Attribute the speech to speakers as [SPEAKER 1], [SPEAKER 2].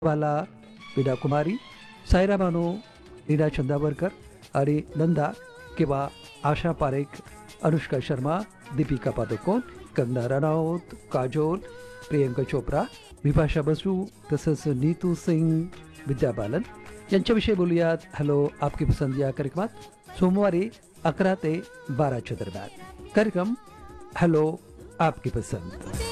[SPEAKER 1] वाला विडा कुमारी, सायरा बानो, नीना चंदावरकर आणि नंदा किंवा आशा पारेख, अनुष्का शर्मा, दीपिका पादुकोण, कंगना रनौत, काजोल, प्रियंका चोप्रा, बिपाशा बसू तसंच नीतू सिंग, विद्या बालन यांच्याविषयी बोलूयात. हॅलो आपकी पसंद या कार्यक्रमात सोमवारी 11 ते 12च्या दरम्यान. कार्यक्रम हॅलो आपकी पसंद.